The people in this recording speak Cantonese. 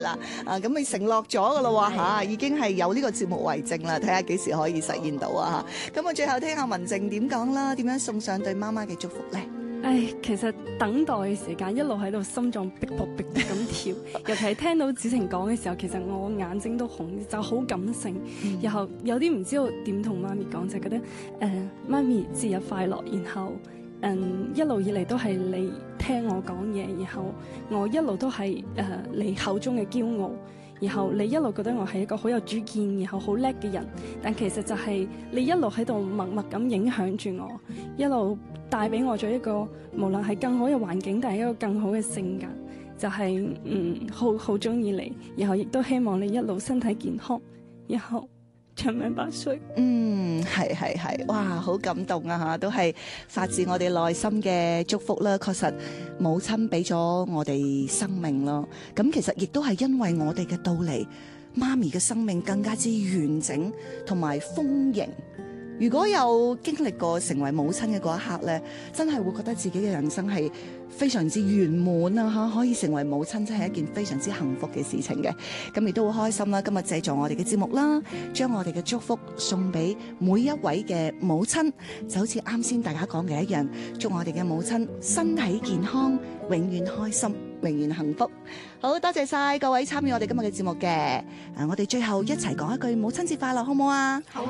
嗱，咁你承諾咗噶啦喎嚇，已經係有呢個節目為證啦，睇下幾時可以實現到啊嚇。咁我最後聽下文靜點講啦，點樣送上對媽媽嘅祝福咧？ 其實等待嘅時間一路喺度心臟逼迫咁跳，尤其係聽到子晴講嘅時候，其實我眼睛都紅，就好感性，然後有啲唔知道點同媽咪講，就覺得媽咪節日快樂，然後一路以嚟都係你聽我講嘢，然後我一路都係你口中嘅驕傲。然後你一路覺得我係一個好有主見，然後好叻嘅人，但其實就係你一路喺度默默咁影響住我，一路帶俾我咗一個無論係更好嘅環境，但係一個更好嘅性格，就係好中意你，然後亦都希望你一路身體健康，然後長命百歲。 係，哇，好感動啊嚇，都係發自我哋內心嘅祝福啦。確實母親俾咗我哋生命咯，咁其實亦都係因為我哋嘅到嚟，媽咪嘅生命更加之完整同埋豐盈。如果有經歷過成為母親嘅嗰一刻咧，真係會覺得自己嘅人生係非常之圓滿啊嚇！可以成為母親真係一件非常之幸福嘅事情嘅。咁亦都好開心啦！今日借助我哋嘅節目啦，將我哋嘅祝福送俾每一位嘅母親，就好似啱先大家講嘅一樣，祝我哋嘅母親身體健康，永遠開心，永遠幸福。好多謝晒各位參與我哋今日嘅節目嘅。我哋最後一齊講一句母親節快樂，好唔好啊？好。